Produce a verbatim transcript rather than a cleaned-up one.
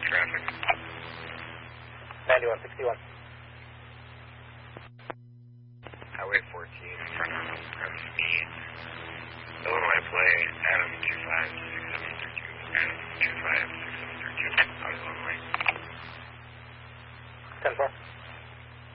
traffic. ninety-one sixty-one. Highway fourteen, front of premise B. Illinois plate, Adam two five six seven three two. Adam two five six seven three two. Out of Illinois. ten four.